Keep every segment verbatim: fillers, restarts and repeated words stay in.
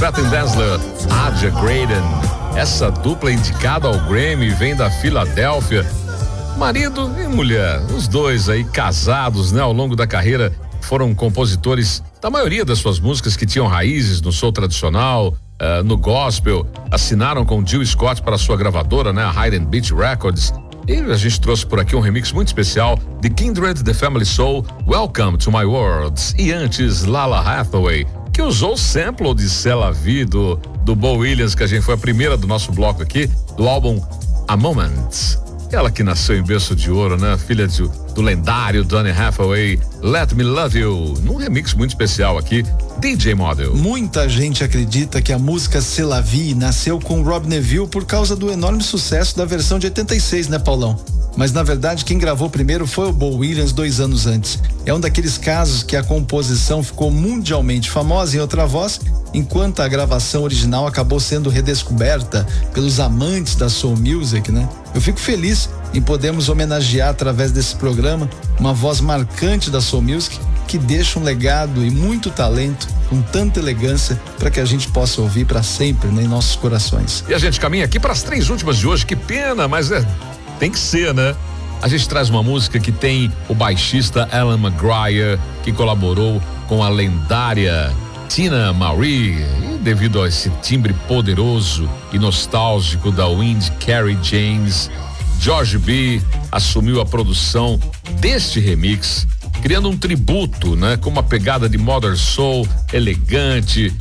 Fat and Dazzler, Adja Graydon. Essa dupla indicada ao Grammy vem da Filadélfia. Marido e mulher, os dois aí casados, né, ao longo da carreira, foram compositores da maioria das suas músicas que tinham raízes no soul tradicional, uh, no gospel. Assinaram com Jill Scott para sua gravadora, né, a Hide and Beat Records. E a gente trouxe por aqui um remix muito especial de Kindred, The Family Soul, Welcome to My World. E antes, Lala Hathaway, que usou o sample de C'est la Vie do, do Bo Williams, que a gente foi a primeira do nosso bloco aqui, do álbum A Moment. Ela que nasceu em berço de ouro, né? Filha de, do lendário Donny Hathaway, Let Me Love You, num remix muito especial aqui, D J Model. Muita gente acredita que a música C'est la Vie nasceu com Rob Neville por causa do enorme sucesso da versão de oitenta e seis, né, Paulão? Mas na verdade quem gravou primeiro foi o Bo Williams dois anos antes. É um daqueles casos que a composição ficou mundialmente famosa em outra voz, enquanto a gravação original acabou sendo redescoberta pelos amantes da soul music, né? Eu fico feliz em podermos homenagear através desse programa uma voz marcante da soul music que deixa um legado e muito talento com tanta elegância para que a gente possa ouvir para sempre, né, em nossos corações. E a gente caminha aqui para as três últimas de hoje, que pena, mas é, tem que ser, né? A gente traz uma música que tem o baixista Alan McGuire, que colaborou com a lendária Tina Marie, e devido a esse timbre poderoso e nostálgico da Wind Carey James, George B assumiu a produção deste remix, criando um tributo, né, com uma pegada de modern soul, elegante,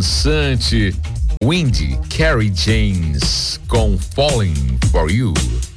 dançante. Wind Carey James com Falling for You.